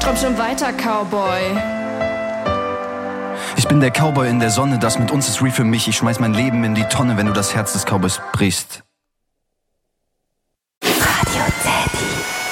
Komm schon weiter, Cowboy. Ich bin der Cowboy in der Sonne, das mit uns ist real für mich. Ich schmeiß mein Leben in die Tonne, wenn du das Herz des Cowboys brichst.